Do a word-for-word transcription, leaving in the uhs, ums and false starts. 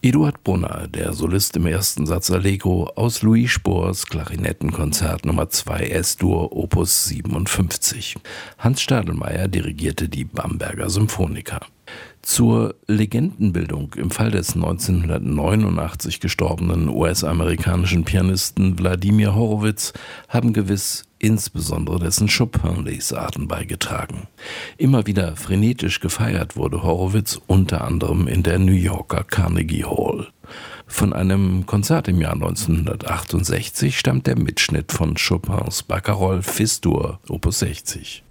Eduard Brunner, der Solist im ersten Satz Allegro aus Louis Spohrs Klarinettenkonzert Nummer zwei S-Dur Opus siebenundfünfzig. Hans Stadelmeier dirigierte die Bamberger Symphoniker. Zur Legendenbildung im Fall des neunzehnhundertneunundachtzig gestorbenen U S-amerikanischen Pianisten Wladimir Horowitz haben gewiss insbesondere dessen Chopin-Lesarten beigetragen. Immer wieder frenetisch gefeiert wurde Horowitz unter anderem in der New Yorker Carnegie Hall. Von einem Konzert im Jahr neunzehnhundertachtundsechzig stammt der Mitschnitt von Chopins Barcarolle Fis-Dur Opus sechzig.